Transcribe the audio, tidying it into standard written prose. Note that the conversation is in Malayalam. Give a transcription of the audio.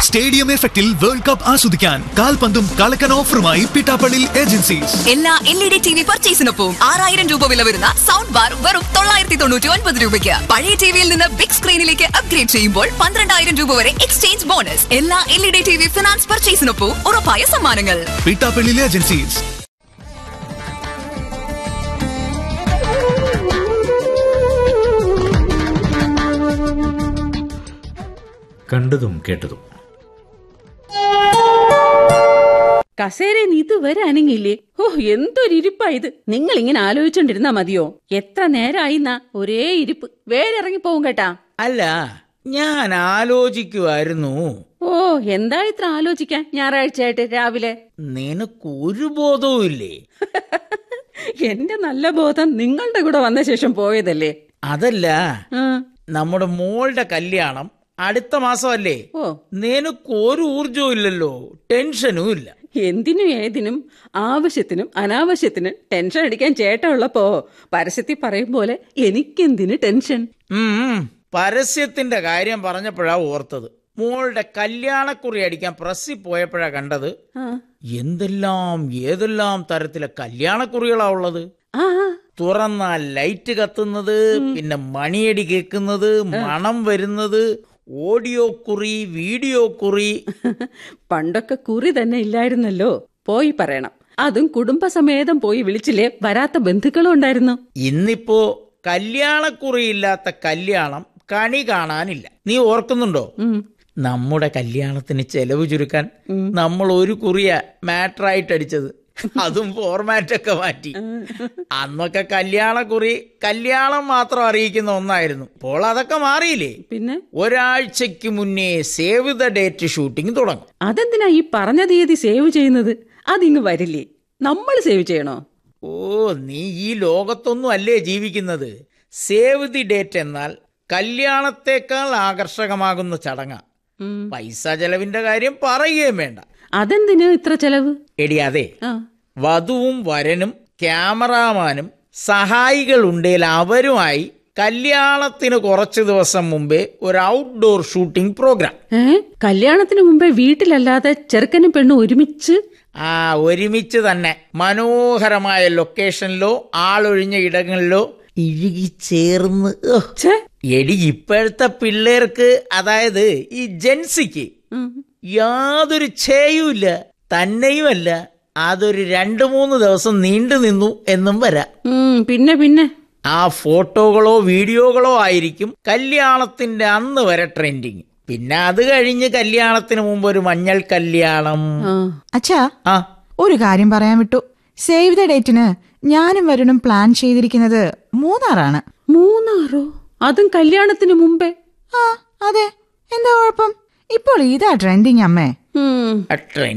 സ്റ്റേഡിയം എഫക്റ്റിൽ വേൾഡ് കപ്പ് ആസ്വദിക്കാൻ കാൽപന്തും കളക്കൻ ഓഫറുമായി പിട്ടാപ്പള്ളി ഏജൻസീസ്. എല്ലാ LED TV പർച്ചേസിനൊപ്പം 6000 രൂപ വില വരുന്ന സൗണ്ട് ബാർ വെറും 999 രൂപയ്ക്ക്. പഴയ ടിവിയിൽ നിന്ന് ബിഗ് സ്ക്രീനിലേക്ക് അപ്ഗ്രേഡ് ചെയ്യുമ്പോൾ 12000 രൂപ വരെ എക്സ്ചേഞ്ച് ബോണസ്. എല്ലാ LED TV ഫിനാൻസ് പർച്ചേസിനൊപ്പം ഉറപ്പായ സമ്മാനങ്ങൾ. പിട്ടാപ്പള്ളി ഏജൻസീസ്. കണ്ടതും കേട്ടതും. കസേരന്ന് ഇതുവരെ അനങ്ങില്ലേ? ഓ, എന്തൊരിപ്പാ ഇത്. നിങ്ങൾ ഇങ്ങനെ ആലോചിച്ചോണ്ടിരുന്നാ മതിയോ? എത്ര നേരമായിന്നാ ഒരേ ഇരിപ്പ്. വേറെ ഇറങ്ങിപ്പോവും കേട്ടാ. അല്ല, ഞാൻ ആലോചിക്കുമായിരുന്നു. ഓ, എന്താ ഇത്ര ആലോചിക്കാൻ ഞായറാഴ്ചയായിട്ട് രാവിലെ? നിനക്ക് ഒരു ബോധവും ഇല്ലേ? എന്റെ നല്ല ബോധം നിങ്ങളുടെ കൂടെ വന്ന ശേഷം പോയതല്ലേ. അതല്ല, നമ്മുടെ മോളുടെ കല്യാണം അടുത്ത മാസമല്ലേ? നിനക്ക് ഒരു ഊർജവും ഇല്ലല്ലോ, ടെൻഷനും ഇല്ല. എന്തിനും ഏതിനും ആവശ്യത്തിനും അനാവശ്യത്തിനും ടെൻഷൻ അടിക്കാൻ ചേട്ട ഉള്ളപ്പോ പരസ്യത്തിൽ പറയും പോലെ എനിക്കെന്തിന് ടെൻഷൻ? പരസ്യത്തിന്റെ കാര്യം പറഞ്ഞപ്പോഴാ ഓർത്തത്. മോളുടെ കല്യാണക്കുറി അടിക്കാൻ പ്രസ്സിൽ പോയപ്പോഴാ കണ്ടത്. എന്തെല്ലാം ഏതെല്ലാം തരത്തിലെ കല്യാണക്കുറികളാ ഉള്ളത്. തുറന്നാൽ ലൈറ്റ് കത്തുന്നത്, പിന്നെ മണിയടി കേൾക്കുന്നത്, മണം വരുന്നത്, ഓഡിയോ കുറി, വീഡിയോ കുറി. പണ്ടൊക്കെ കുറി തന്നെ ഇല്ലായിരുന്നല്ലോ. പോയി പറയണം. അതും കുടുംബസമേതം പോയി വിളിച്ചില്ലേ വരാത്ത ബന്ധുക്കളും ഉണ്ടായിരുന്നു. ഇന്നിപ്പോ കല്യാണക്കുറി ഇല്ലാത്ത കല്യാണം കണി കാണാനില്ല. നീ ഓർക്കുന്നുണ്ടോ? നമ്മുടെ കല്യാണത്തിന് ചെലവ് ചുരുക്കാൻ നമ്മൾ ഒരു കുറിയ മാറ്ററായിട്ട് അടിച്ചത്. അതും ഫോർമാറ്റൊക്കെ മാറ്റി. അന്നൊക്കെ കല്യാണക്കുറി കല്യാണം മാത്രം അറിയിക്കുന്ന ഒന്നായിരുന്നു. ഇപ്പോൾ അതൊക്കെ മാറിയില്ലേ? പിന്നെ ഒരാഴ്ചക്ക് മുന്നേ സേവ് ദ ഡേറ്റ് ഷൂട്ടിംഗ് തുടങ്ങും. അതെന്തിനാ ഈ പറഞ്ഞ തീയതി സേവ് ചെയ്യുന്നത്? അതിങ്ങ് വരില്ലേ? നമ്മൾ സേവ് ചെയ്യണോ? ഓ, നീ ഈ ലോകത്തൊന്നും അല്ലേ ജീവിക്കുന്നത്. സേവ് ദി ഡേറ്റ് എന്നാൽ കല്യാണത്തെക്കാൾ ആകർഷകമാകുന്ന ചടങ്ങ. പൈസ ചെലവിന്റെ കാര്യം പറയുകയും വേണ്ട. അതെന്തിന് ഇത്ര ചെലവ്? എടി, അതെ, വധുവും വരനും ക്യാമറാമാനും സഹായികൾ ഉണ്ടേൽ അവരുമായി കല്യാണത്തിന് കുറച്ചു ദിവസം മുമ്പേ ഒരു ഔട്ട്ഡോർ ഷൂട്ടിംഗ് പ്രോഗ്രാം. കല്യാണത്തിന് മുമ്പേ വീട്ടിലല്ലാതെ ചെറുക്കനും പെണ്ണും ഒരുമിച്ച്? ഒരുമിച്ച് തന്നെ മനോഹരമായ ലൊക്കേഷനിലോ ആളൊഴിഞ്ഞ ഇടങ്ങളിലോ ഇഴുകി ചേർന്ന്. എടി, ഇപ്പോഴത്തെ പിള്ളേർക്ക്, അതായത് ഈ ജെൻസിക്ക് യാതൊരു ചേയുമില്ല. തന്നെയുമല്ല, അതൊരു 2-3 ദിവസം നീണ്ടു നിന്നു എന്നും വരാം. പിന്നെ ആ ഫോട്ടോകളോ വീഡിയോകളോ ആയിരിക്കും കല്യാണത്തിന്റെ അന്ന് വരെ ട്രെൻഡിങ്. പിന്നെ അത് കഴിഞ്ഞ് കല്യാണത്തിന് മുമ്പ് ഒരു മഞ്ഞൾ കല്യാണം. അച്ഛാ, ഒരു കാര്യം പറയാൻ വിട്ടു. സേവ് ദ ഡേറ്റിന് ഞാനും വരുണും പ്ലാൻ ചെയ്തിരിക്കുന്നത് മൂന്നാറാണ്. മൂന്നാറോ? അതും കല്യാണത്തിന് മുമ്പേ? അതെ. എന്താ കുഴപ്പം? ഇപ്പോൾ ഇതാ ട്രെൻഡിങ് അമ്മേ. ട്രെൻഡ്